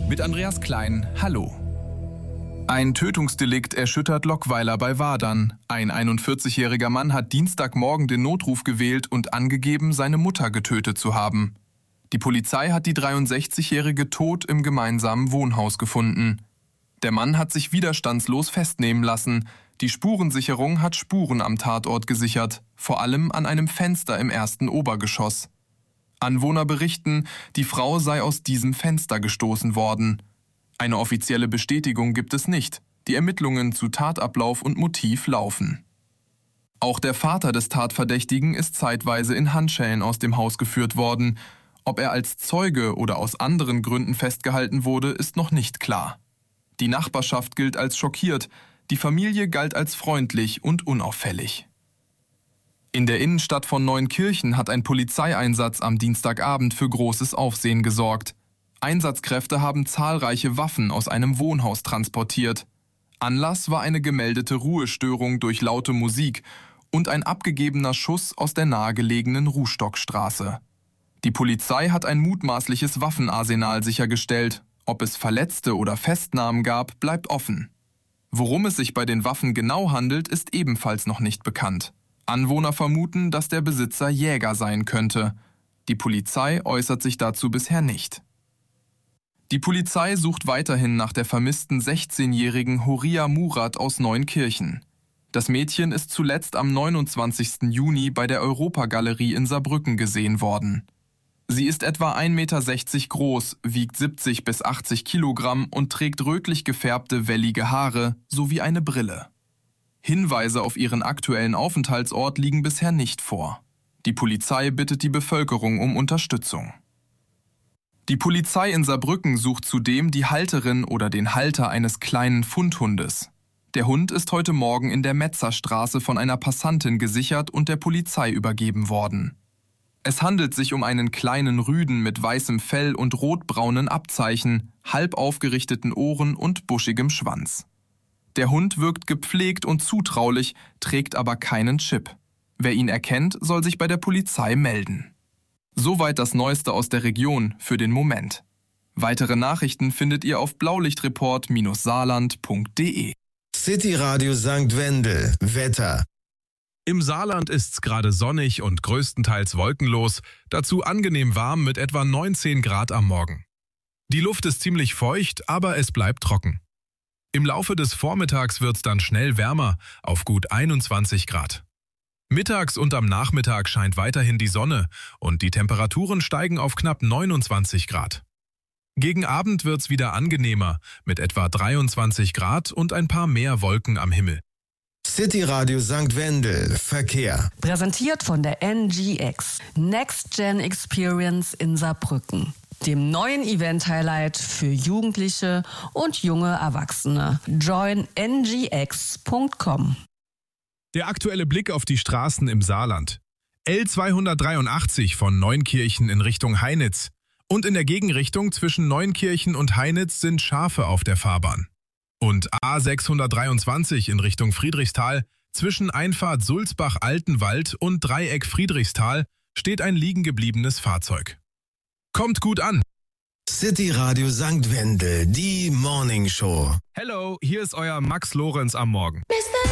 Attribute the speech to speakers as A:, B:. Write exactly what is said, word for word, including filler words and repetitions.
A: Mit Andreas Klein, hallo. Ein Tötungsdelikt erschüttert Lockweiler bei Wadern. Ein einundvierzigjähriger Mann hat Dienstagmorgen den Notruf gewählt und angegeben, seine Mutter getötet zu haben. Die Polizei hat die dreiundsechzigjährige tot im gemeinsamen Wohnhaus gefunden. Der Mann hat sich widerstandslos festnehmen lassen. Die Spurensicherung hat Spuren am Tatort gesichert, vor allem an einem Fenster im ersten Obergeschoss. Anwohner berichten, die Frau sei aus diesem Fenster gestoßen worden. Eine offizielle Bestätigung gibt es nicht. Die Ermittlungen zu Tatablauf und Motiv laufen. Auch der Vater des Tatverdächtigen ist zeitweise in Handschellen aus dem Haus geführt worden. Ob er als Zeuge oder aus anderen Gründen festgehalten wurde, ist noch nicht klar. Die Nachbarschaft gilt als schockiert, die Familie galt als freundlich und unauffällig. In der Innenstadt von Neunkirchen hat ein Polizeieinsatz am Dienstagabend für großes Aufsehen gesorgt. Einsatzkräfte haben zahlreiche Waffen aus einem Wohnhaus transportiert. Anlass war eine gemeldete Ruhestörung durch laute Musik und ein abgegebener Schuss aus der nahegelegenen Ruhstockstraße. Die Polizei hat ein mutmaßliches Waffenarsenal sichergestellt. Ob es Verletzte oder Festnahmen gab, bleibt offen. Worum es sich bei den Waffen genau handelt, ist ebenfalls noch nicht bekannt. Anwohner vermuten, dass der Besitzer Jäger sein könnte. Die Polizei äußert sich dazu bisher nicht. Die Polizei sucht weiterhin nach der vermissten sechzehnjährigen Horia Murat aus Neunkirchen. Das Mädchen ist zuletzt am neunundzwanzigsten Juni bei der Europagalerie in Saarbrücken gesehen worden. Sie ist etwa ein Meter sechzig groß, wiegt siebzig bis achtzig Kilogramm und trägt rötlich gefärbte, wellige Haare sowie eine Brille. Hinweise auf ihren aktuellen Aufenthaltsort liegen bisher nicht vor. Die Polizei bittet die Bevölkerung um Unterstützung. Die Polizei in Saarbrücken sucht zudem die Halterin oder den Halter eines kleinen Fundhundes. Der Hund ist heute Morgen in der Metzerstraße von einer Passantin gesichert und der Polizei übergeben worden. Es handelt sich um einen kleinen Rüden mit weißem Fell und rotbraunen Abzeichen, halb aufgerichteten Ohren und buschigem Schwanz. Der Hund wirkt gepflegt und zutraulich, trägt aber keinen Chip. Wer ihn erkennt, soll sich bei der Polizei melden. Soweit das Neueste aus der Region für den Moment. Weitere Nachrichten findet ihr auf blaulichtreport saarland punkt de.
B: City Radio Sankt Wendel. Wetter.
C: Im Saarland ist's gerade sonnig und größtenteils wolkenlos, dazu angenehm warm mit etwa neunzehn Grad am Morgen. Die Luft ist ziemlich feucht, aber es bleibt trocken. Im Laufe des Vormittags wird's dann schnell wärmer, auf gut einundzwanzig Grad. Mittags und am Nachmittag scheint weiterhin die Sonne und die Temperaturen steigen auf knapp neunundzwanzig Grad. Gegen Abend wird's wieder angenehmer, mit etwa dreiundzwanzig Grad und ein paar mehr Wolken am Himmel.
B: City Radio Sankt Wendel. Verkehr.
D: Präsentiert von der N G X. Next Gen Experience in Saarbrücken. Dem neuen Event-Highlight für Jugendliche und junge Erwachsene. join n g x punkt com.
C: Der aktuelle Blick auf die Straßen im Saarland. L zweihundertdreiundachtzig von Neunkirchen in Richtung Heinitz. Und in der Gegenrichtung zwischen Neunkirchen und Heinitz sind Schafe auf der Fahrbahn. Und A sechshundertdreiundzwanzig in Richtung Friedrichsthal, zwischen Einfahrt Sulzbach-Altenwald und Dreieck Friedrichsthal steht ein liegen gebliebenes Fahrzeug. Kommt gut an!
B: City Radio Sankt Wendel, die Morning Show.
C: Hello, hier ist euer Max Lorenz am Morgen.
E: Mister